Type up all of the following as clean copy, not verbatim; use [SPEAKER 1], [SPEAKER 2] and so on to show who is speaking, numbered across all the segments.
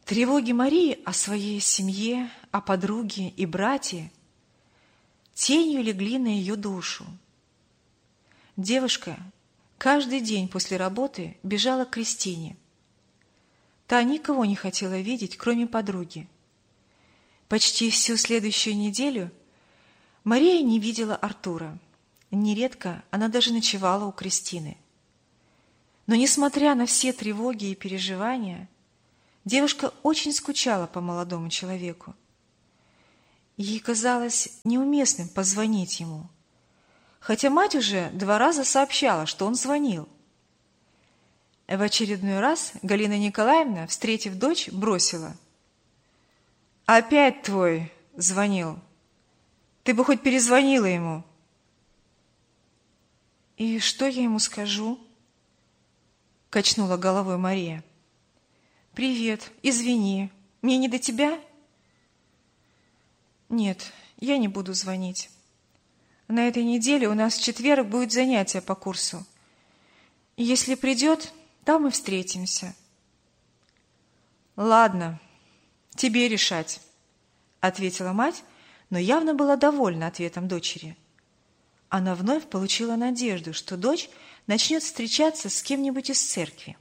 [SPEAKER 1] Тревоги Марии о своей семье, о подруге и брате тенью легли на ее душу. Девушка каждый день после работы бежала к Кристине. Та никого не хотела видеть, кроме подруги. Почти всю следующую неделю Мария не видела Артура. Нередко она даже ночевала у Кристины. Но, несмотря на все тревоги и переживания, девушка очень скучала по молодому человеку. Ей казалось неуместным позвонить ему, хотя мать уже 2 раза сообщала, что он звонил. В очередной раз Галина Николаевна, встретив дочь, бросила: «Опять твой звонил. Ты бы хоть перезвонила ему». «И что я ему скажу?» — качнула головой Мария. «Привет, извини, мне не до тебя?» «Нет, я не буду звонить. На этой неделе у нас в четверг будет занятие по курсу. И если придет, там мы встретимся». «Ладно, тебе решать», — ответила мать, но явно была довольна ответом дочери. Она вновь получила надежду, что дочь начнет встречаться с кем-нибудь из церкви.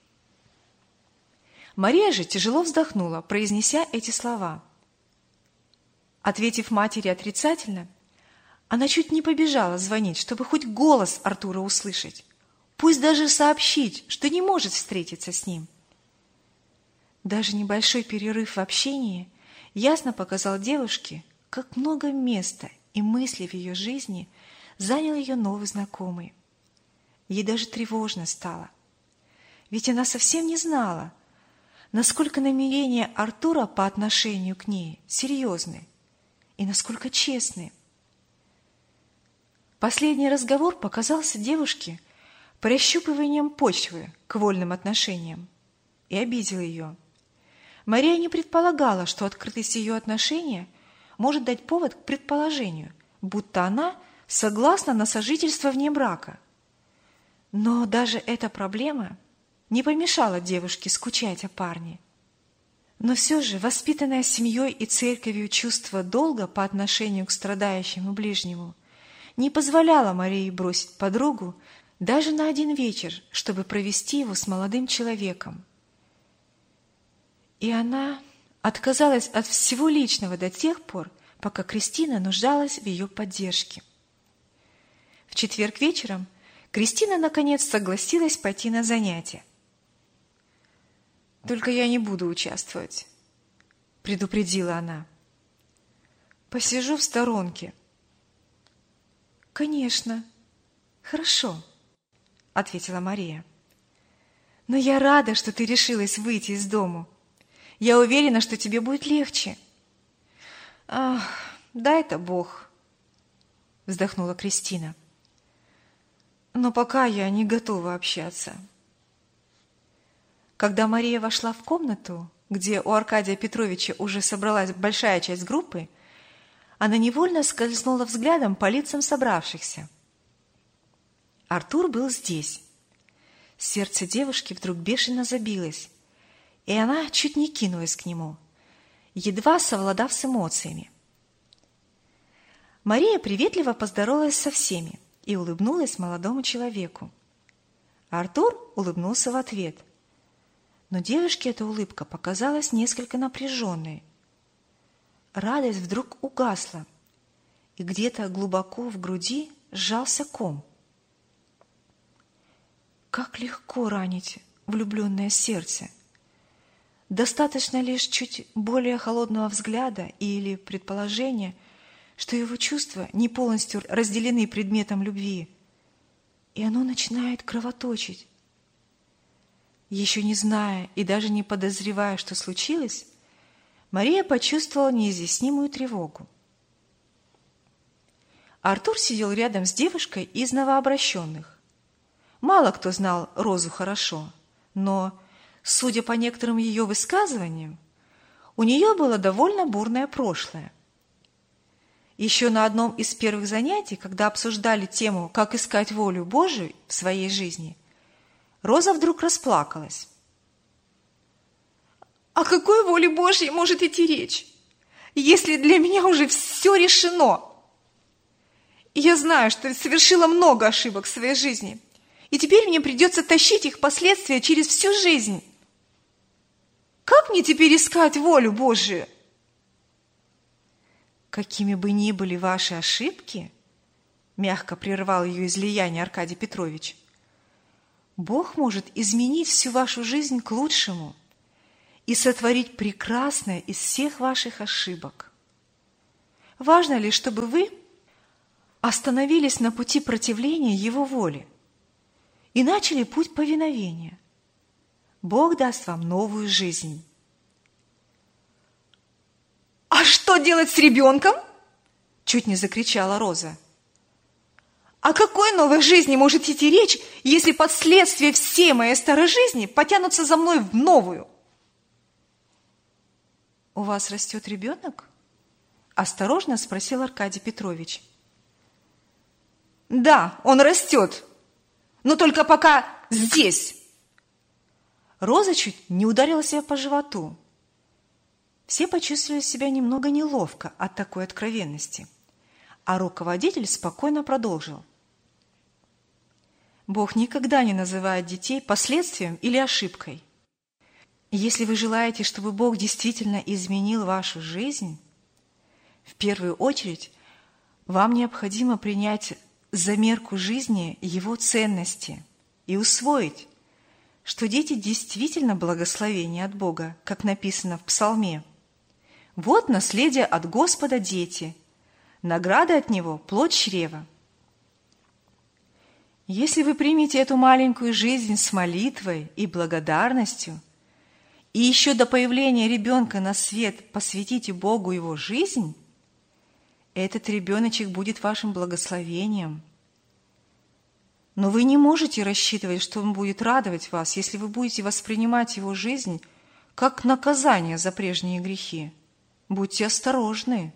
[SPEAKER 1] Мария же тяжело вздохнула, произнеся эти слова. Ответив матери отрицательно, она чуть не побежала звонить, чтобы хоть голос Артура услышать, пусть даже сообщить, что не может встретиться с ним. Даже небольшой перерыв в общении ясно показал девушке, как много места и мыслей в ее жизни занял ее новый знакомый. Ей даже тревожно стало, ведь она совсем не знала, насколько намерения Артура по отношению к ней серьезны и насколько честны. Последний разговор показался девушке прощупыванием почвы к вольным отношениям и обидел ее. Мария не предполагала, что открытость ее отношения может дать повод к предположению, будто она согласна на сожительство вне брака. Но даже эта проблема не помешала девушке скучать о парне. Но все же воспитанное семьей и церковью чувство долга по отношению к страдающему ближнему не позволяло Марии бросить подругу даже на один вечер, чтобы провести его с молодым человеком. И она отказалась от всего личного до тех пор, пока Кристина нуждалась в ее поддержке. В четверг вечером Кристина наконец согласилась пойти на занятия. «Только я не буду участвовать», — предупредила она. «Посижу в сторонке». «Конечно, хорошо», — ответила Мария. «Но я рада, что ты решилась выйти из дому. Я уверена, что тебе будет легче». «Ах, дай-то Бог», — вздохнула Кристина. «Но пока я не готова общаться». Когда Мария вошла в комнату, где у Аркадия Петровича уже собралась большая часть группы, она невольно скользнула взглядом по лицам собравшихся. Артур был здесь. Сердце девушки вдруг бешено забилось, и она чуть не кинулась к нему, едва совладав с эмоциями. Мария приветливо поздоровалась со всеми и улыбнулась молодому человеку. Артур улыбнулся в ответ, но девушке эта улыбка показалась несколько напряженной. Радость вдруг угасла, и где-то глубоко в груди сжался ком. Как легко ранить влюбленное сердце! Достаточно лишь чуть более холодного взгляда или предположения, что его чувства не полностью разделены предметом любви, и оно начинает кровоточить. Еще не зная и даже не подозревая, что случилось, Мария почувствовала неизъяснимую тревогу. Артур сидел рядом с девушкой из новообращенных. Мало кто знал Розу хорошо, но, судя по некоторым ее высказываниям, у нее было довольно бурное прошлое. Еще на одном из первых занятий, когда обсуждали тему «Как искать волю Божию в своей жизни», Роза вдруг расплакалась. О какой воле Божьей может идти речь, если для меня уже все решено? И я знаю, что совершила много ошибок в своей жизни, и теперь мне придется тащить их последствия через всю жизнь. Как мне теперь искать волю Божию? Какими бы ни были ваши ошибки, мягко прервал ее излияние Аркадий Петрович, Бог может изменить всю вашу жизнь к лучшему и сотворить прекрасное из всех ваших ошибок. Важно ли, чтобы вы остановились на пути противления Его воле и начали путь повиновения. Бог даст вам новую жизнь. «А что делать с ребенком?» – чуть не закричала Роза. «О какой новой жизни может идти речь, если последствия всей моей старой жизни потянутся за мной в новую?» «У вас растет ребенок?» – осторожно спросил Аркадий Петрович. «Да, он растет, но только пока здесь». Роза чуть не ударила себя по животу. Все почувствовали себя немного неловко от такой откровенности, а руководитель спокойно продолжил. Бог никогда не называет детей последствием или ошибкой. Если вы желаете, чтобы Бог действительно изменил вашу жизнь, в первую очередь вам необходимо принять за мерку жизни Его ценности и усвоить, что дети действительно благословение от Бога, как написано в Псалме. «Вот наследие от Господа дети, награда от Него – плод чрева». Если вы примете эту маленькую жизнь с молитвой и благодарностью, и еще до появления ребенка на свет посвятите Богу его жизнь, этот ребеночек будет вашим благословением. Но вы не можете рассчитывать, что он будет радовать вас, если вы будете воспринимать его жизнь как наказание за прежние грехи. Будьте осторожны.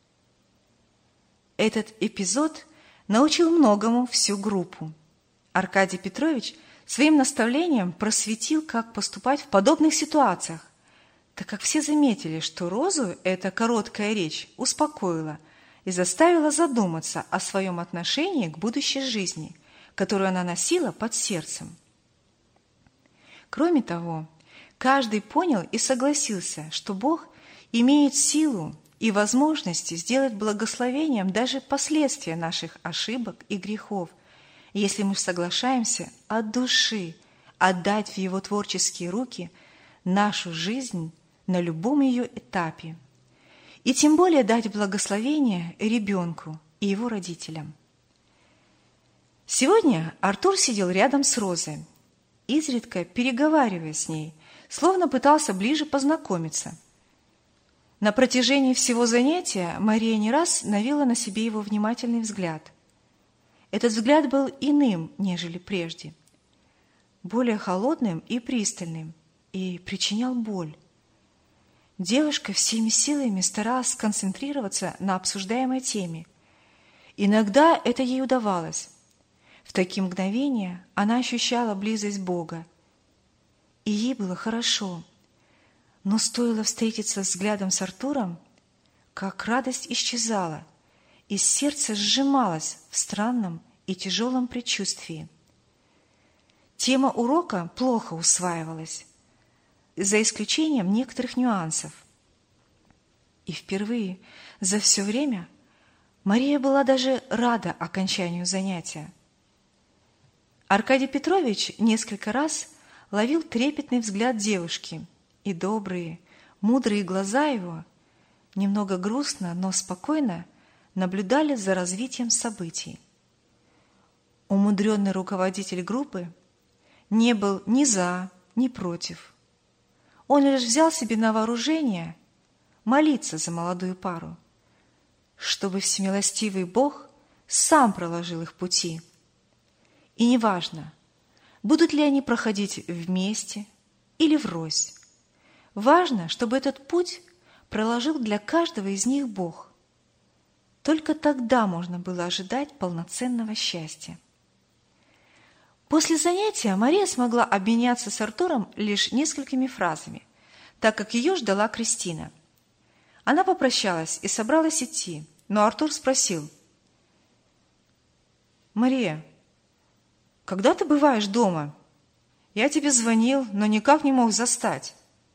[SPEAKER 1] Этот эпизод научил многому всю группу. Аркадий Петрович своим наставлением просветил, как поступать в подобных ситуациях, так как все заметили, что Розу эта короткая речь успокоила и заставила задуматься о своем отношении к будущей жизни, которую она носила под сердцем. Кроме того, каждый понял и согласился, что Бог имеет силу и возможности сделать благословением даже последствия наших ошибок и грехов, если мы соглашаемся от души отдать в Его творческие руки нашу жизнь на любом ее этапе, и тем более дать благословение ребенку и его родителям. Сегодня Артур сидел рядом с Розой, изредка переговаривая с ней, словно пытался ближе познакомиться. На протяжении всего занятия Мария не раз навела на себе его внимательный взгляд. Этот взгляд был иным, нежели прежде, более холодным и пристальным, и причинял боль. Девушка всеми силами старалась сконцентрироваться на обсуждаемой теме. Иногда это ей удавалось. В такие мгновения она ощущала близость Бога. И ей было хорошо. Но стоило встретиться взглядом с Артуром, как радость исчезала, и сердце сжималось в странном и тяжелом предчувствии. Тема урока плохо усваивалась, за исключением некоторых нюансов. И впервые за все время Мария была даже рада окончанию занятия. Аркадий Петрович несколько раз ловил трепетный взгляд девушки, и добрые, мудрые глаза его немного грустно, но спокойно наблюдали за развитием событий. Умудренный руководитель группы не был ни за, ни против. Он лишь взял себе на вооружение молиться за молодую пару, чтобы всемилостивый Бог сам проложил их пути. И неважно, будут ли они проходить вместе или врозь, важно, чтобы этот путь проложил для каждого из них Бог. Только тогда можно было ожидать полноценного счастья. После занятия Мария смогла обменяться с Артуром лишь несколькими фразами, так как ее ждала Кристина. Она попрощалась и собралась идти, но Артур спросил: «Мария, когда ты бываешь дома? Я тебе звонил, но никак не мог застать».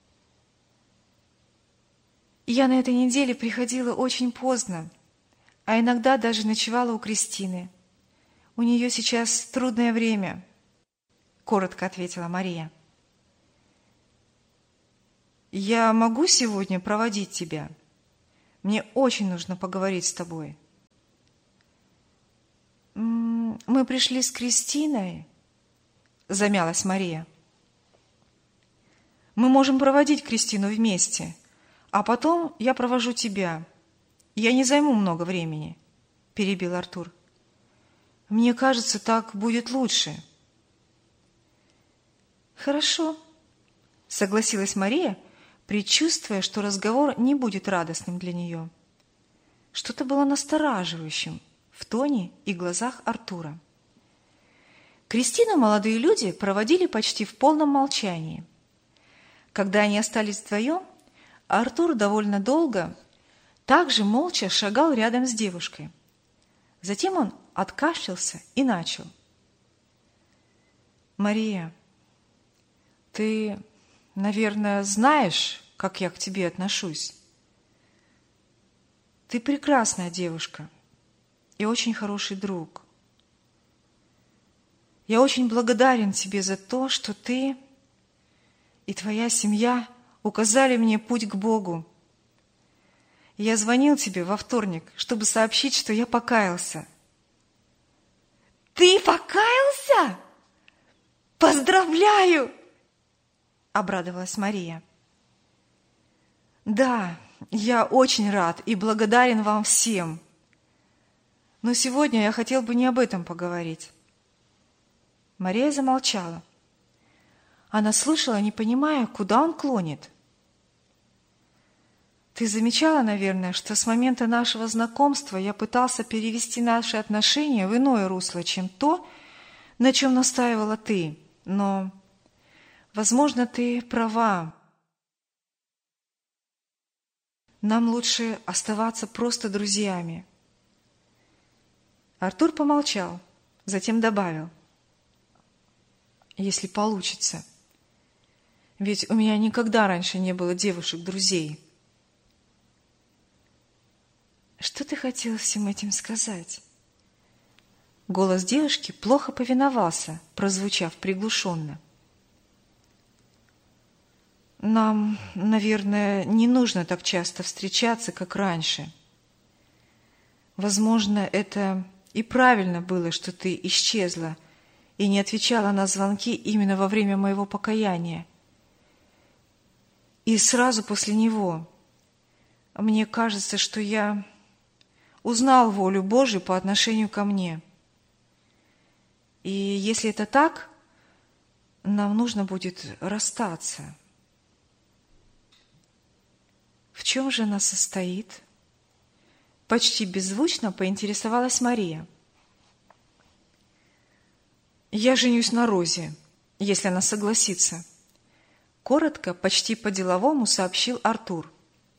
[SPEAKER 1] «Я на этой неделе приходила очень поздно, а иногда даже ночевала у Кристины. У нее сейчас трудное время», — коротко ответила Мария. «Я могу сегодня проводить тебя? Мне очень нужно поговорить с тобой». «Мы пришли с Кристиной», — замялась Мария. «Мы можем проводить Кристину вместе, а потом я провожу тебя. Я не займу много времени», — перебил Артур. «Мне кажется, так будет лучше». «Хорошо», — согласилась Мария, предчувствуя, что разговор не будет радостным для нее. Что-то было настораживающим в тоне и глазах Артура. Кристину молодые люди проводили почти в полном молчании. Когда они остались вдвоем, Артур довольно долго также молча шагал рядом с девушкой. Затем он откашлялся и начал. «Мария, ты, наверное, знаешь, как я к тебе отношусь. Ты прекрасная девушка и очень хороший друг. Я очень благодарен тебе за то, что ты и твоя семья указали мне путь к Богу. Я звонил тебе во вторник, чтобы сообщить, что я покаялся». «Ты покаялся? Поздравляю!» — обрадовалась Мария. «Да, я очень рад и благодарен вам всем. Но сегодня я хотел бы не об этом поговорить». Мария замолчала. Она слушала, не понимая, куда он клонит. «Ты замечала, наверное, что с момента нашего знакомства я пытался перевести наши отношения в иное русло, чем то, на чем настаивала ты. Но, возможно, ты права. Нам лучше оставаться просто друзьями». Артур помолчал, затем добавил: «Если получится. Ведь у меня никогда раньше не было девушек-друзей». «Что ты хотел всем этим сказать?» Голос девушки плохо повиновался, прозвучав приглушенно. «Нам, наверное, не нужно так часто встречаться, как раньше. Возможно, это и правильно было, что ты исчезла и не отвечала на звонки именно во время моего покаяния. И сразу после него. Мне кажется, что я узнал волю Божию по отношению ко мне. И если это так, нам нужно будет расстаться». «В чем же она состоит?» Почти беззвучно поинтересовалась Мария. «Я женюсь на Розе, если она согласится», — коротко, почти по-деловому сообщил Артур.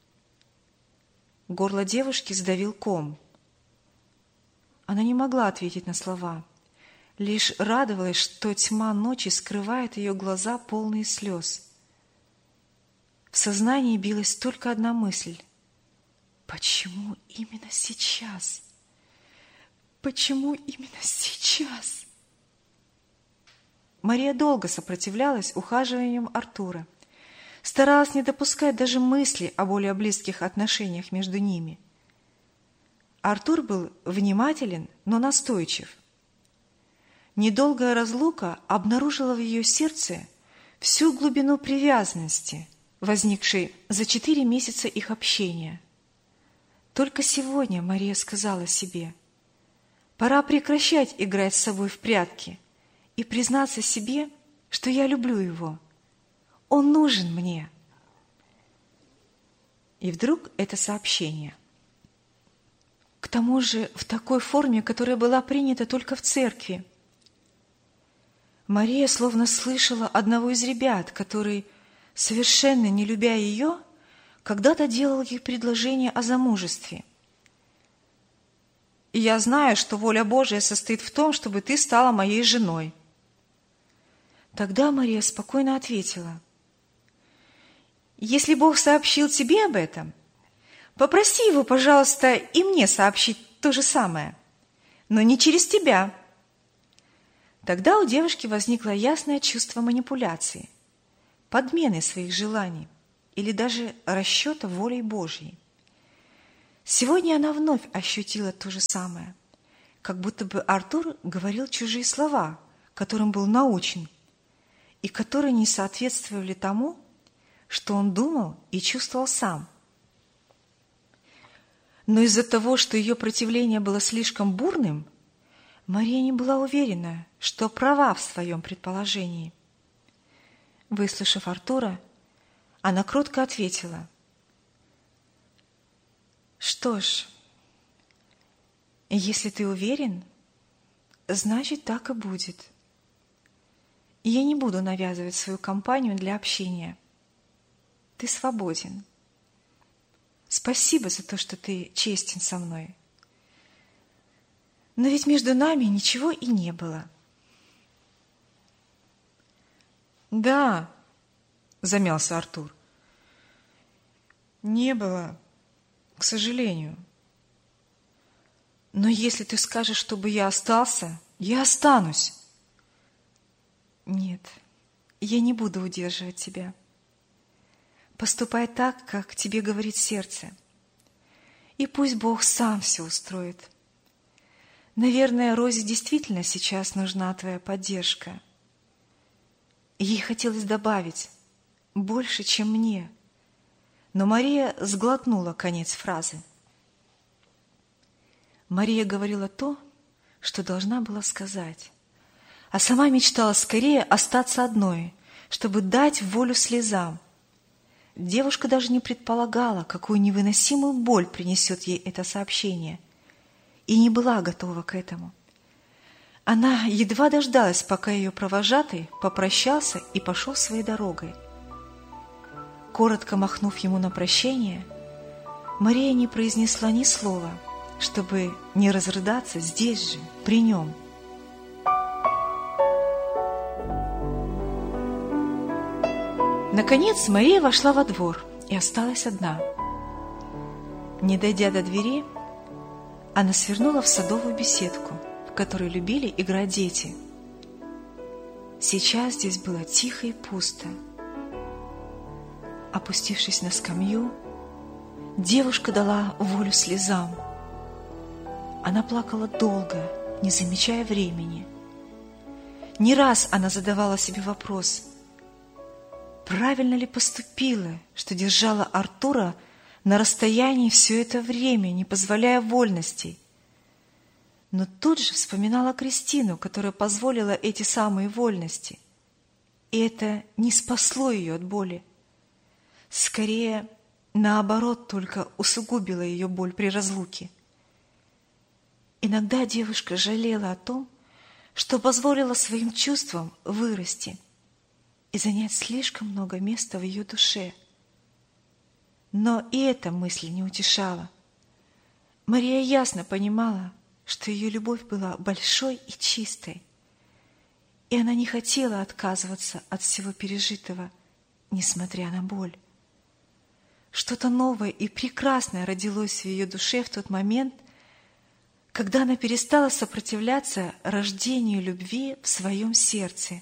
[SPEAKER 1] Горло девушки сдавил ком. Она не могла ответить на слова, лишь радовалась, что тьма ночи скрывает ее глаза, полные слез. В сознании билась только одна мысль: почему именно сейчас? Почему именно сейчас? Мария долго сопротивлялась ухаживаниям Артура, старалась не допускать даже мысли о более близких отношениях между ними. Артур был внимателен, но настойчив. Недолгая разлука обнаружила в ее сердце всю глубину привязанности, возникшей за 4 месяца их общения. Только сегодня Мария сказала себе: пора прекращать играть с собой в прятки и признаться себе, что я люблю его. Он нужен мне. И вдруг это сообщение. К тому же в такой форме, которая была принята только в церкви. Мария словно слышала одного из ребят, который совершенно не любя ее, когда-то делал ей предложение о замужестве. «И я знаю, что воля Божия состоит в том, чтобы ты стала моей женой». Тогда Мария спокойно ответила: «Если Бог сообщил тебе об этом, попроси Его, пожалуйста, и мне сообщить то же самое, но не через тебя». Тогда у девушки возникло ясное чувство манипуляции, подмены своих желаний или даже расчета волей Божьей. Сегодня она вновь ощутила то же самое, как будто бы Артур говорил чужие слова, которым был научен, и которые не соответствовали тому, что он думал и чувствовал сам. Но из-за того, что ее противление было слишком бурным, Мария не была уверена, что права в своем предположении. Выслушав Артура, она кротко ответила: «Что ж, если ты уверен, значит, так и будет. Я не буду навязывать свою компанию для общения. Ты свободен. Спасибо за то, что ты честен со мной. Но ведь между нами ничего и не было». «Да», — замялся Артур, — «не было, к сожалению. Но если ты скажешь, чтобы я остался, я останусь». «Нет, я не буду удерживать тебя. Поступай так, как тебе говорит сердце. И пусть Бог сам все устроит. Наверное, Розе действительно сейчас нужна твоя поддержка». Ей хотелось добавить: «больше, чем мне». Но Мария сглотнула конец фразы. Мария говорила то, что должна была сказать, а сама мечтала скорее остаться одной, чтобы дать волю слезам. Девушка даже не предполагала, какую невыносимую боль принесет ей это сообщение, и не была готова к этому. Она едва дождалась, пока ее провожатый попрощался и пошел своей дорогой. Коротко махнув ему на прощение, Мария не произнесла ни слова, чтобы не разрыдаться здесь же, при нем. Наконец Мария вошла во двор и осталась одна. Не дойдя до двери, она свернула в садовую беседку, в которой любили играть дети. Сейчас здесь было тихо и пусто. Опустившись на скамью, девушка дала волю слезам. Она плакала долго, не замечая времени. Не раз она задавала себе вопрос: правильно ли поступила, что держала Артура на расстоянии все это время, не позволяя вольностей? Но тут же вспоминала Кристину, которая позволила эти самые вольности. И это не спасло ее от боли. Скорее, наоборот, только усугубило ее боль при разлуке. Иногда девушка жалела о том, что позволила своим чувствам вырасти и занять слишком много места в ее душе. Но и эта мысль не утешала. Мария ясно понимала, что ее любовь была большой и чистой, и она не хотела отказываться от всего пережитого, несмотря на боль. Что-то новое и прекрасное родилось в ее душе в тот момент, когда она перестала сопротивляться рождению любви в своем сердце.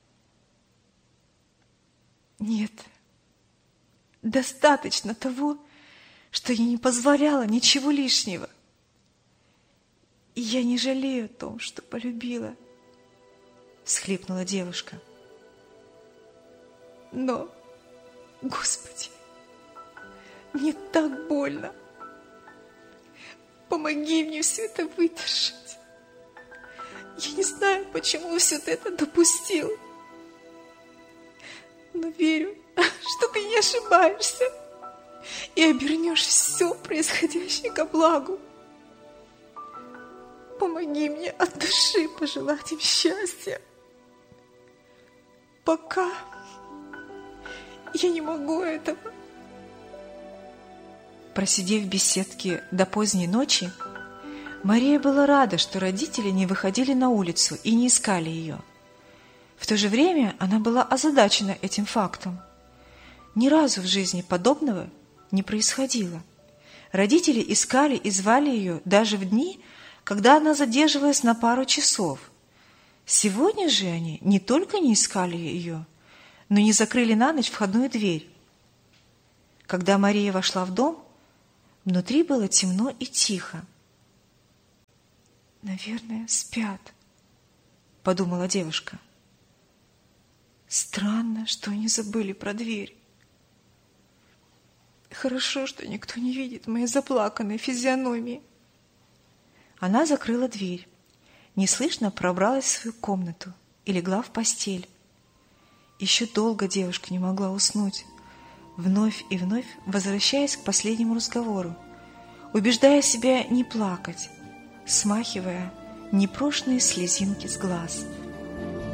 [SPEAKER 1] Нет, достаточно того, что я не позволяла ничего лишнего. И я не жалею о том, что полюбила, всхлипнула девушка. Но, Господи, мне так больно. Помоги мне все это выдержать. Я не знаю, почему все это допустил, но верю, что ты не ошибаешься и обернешь все происходящее ко благу. Помоги мне от души пожелать им счастья. Пока Я не могу этого. Просидев в беседке до поздней ночи, Мария была рада, что родители не выходили на улицу и не искали ее. В то же время она была озадачена этим фактом. Ни разу в жизни подобного не происходило. Родители искали и звали ее даже в дни, когда она задерживалась на пару часов. Сегодня же они не только не искали ее, но не закрыли на ночь входную дверь. Когда Мария вошла в дом, внутри было темно и тихо. «Наверное, спят», — подумала девушка. «Странно, что они забыли про дверь. Хорошо, что никто не видит моей заплаканной физиономии». Она закрыла дверь, неслышно пробралась в свою комнату и легла в постель. Еще долго девушка не могла уснуть, вновь и вновь возвращаясь к последнему разговору, убеждая себя не плакать, смахивая непрошенные слезинки с глаз –